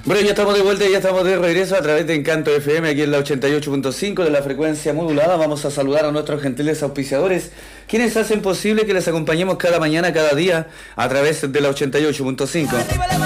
Bueno, ya estamos de vuelta, ya estamos de regreso a través de Encanto FM, aquí en la 88.5 de la frecuencia modulada. Vamos a saludar a nuestros gentiles auspiciadores, quienes hacen posible que les acompañemos cada mañana, cada día, a través de la 88.5.